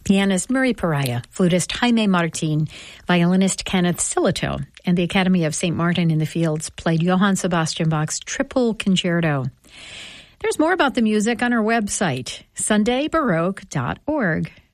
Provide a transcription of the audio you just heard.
pianist Murray Pariah, flutist Jaime Martin, violinist Kenneth Silito, and the Academy of St. Martin in the Fields played Johann Sebastian Bach's Triple Concerto. There's more about the music on our website, sundaybaroque.org.